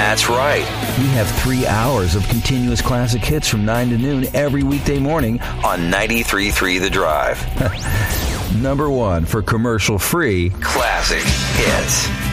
That's right. We have 3 hours of continuous classic hits from 9 to noon every weekday morning on 93.3 The Drive. Number 1 for commercial-free classic hits.